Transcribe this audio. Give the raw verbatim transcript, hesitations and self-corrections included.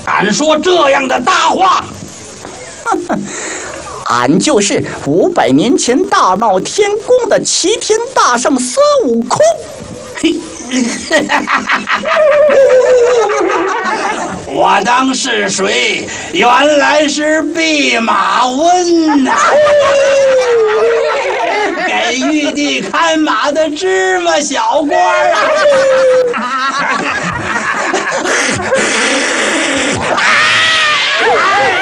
敢说这样的大话？ 俺就是五百年前大闹天宫的齐天大圣孙悟空。 我当是谁？原来是弼马温呐、啊！给玉帝看马的芝麻小官啊！